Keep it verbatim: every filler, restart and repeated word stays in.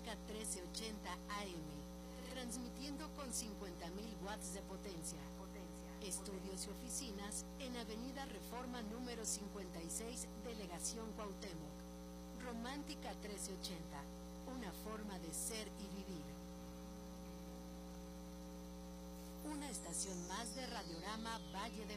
Romántica trece ochenta A M, transmitiendo con cincuenta mil watts de potencia. Estudios y oficinas en Avenida Reforma número cincuenta y seis, Delegación Cuauhtémoc. Romántica trece ochenta, una forma de ser y vivir. Una estación más de Radiorama Valle de